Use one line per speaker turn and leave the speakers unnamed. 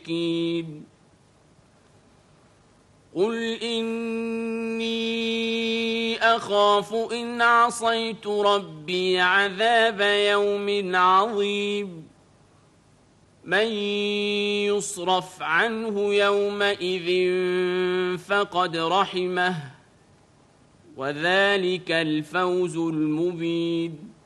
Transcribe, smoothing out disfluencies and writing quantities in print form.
المشركين قل إني أخاف إن عصيت ربي عذاب يوم عظيم من يصرف عنه يومئذ فقد رحمه وذلك الفوز المبين